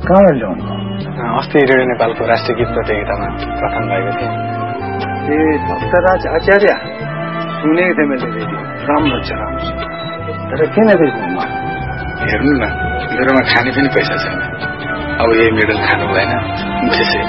कहाँबाट ल्याउनु? अस्ति रेडियो नेपालको राष्ट्रिय गीत प्रतियोगितामा प्रथम भएको थिएँ। ए भक्तराज आचार्य सुनेको थिएँ मैले रेडियो, राम्रो छ राम्रो छ। तर किन बेच्नु? हेर्नु न, मेरोमा खाने पनि पैसा छैन। अब यही मेडल खानु भएन, त्यसै